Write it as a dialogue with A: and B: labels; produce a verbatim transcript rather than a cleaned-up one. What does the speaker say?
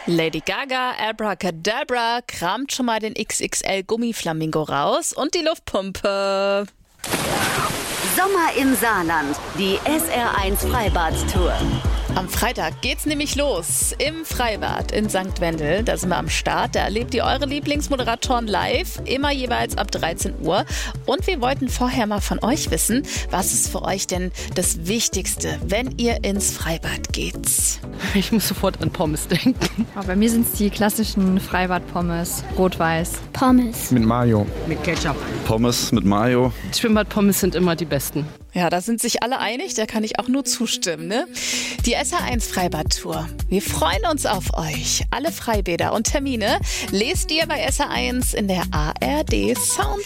A: Lady Gaga, Abracadabra, kramt schon mal den X X L Gummiflamingo raus und die Luftpumpe.
B: Sommer im Saarland, die S R eins Freibadtour.
A: Am Freitag geht's nämlich los im Freibad in Sankt Wendel. Da sind wir am Start. Da erlebt ihr eure Lieblingsmoderatoren live, immer jeweils ab dreizehn Uhr. Und wir wollten vorher mal von euch wissen, was ist für euch denn das Wichtigste, wenn ihr ins Freibad geht?
C: Ich muss sofort an Pommes denken.
D: Ja, bei mir sind es die klassischen Freibad-Pommes, rot-weiß.
E: Pommes.
F: Mit Mayo.
G: Mit Ketchup.
H: Pommes mit Mayo.
C: Schwimmbad-Pommes sind immer die besten.
A: Ja, da sind sich alle einig, da kann ich auch nur zustimmen, ne? Die S R eins Freibad-Tour. Wir freuen uns auf euch. Alle Freibäder und Termine lest ihr bei S R eins in der A R D Sound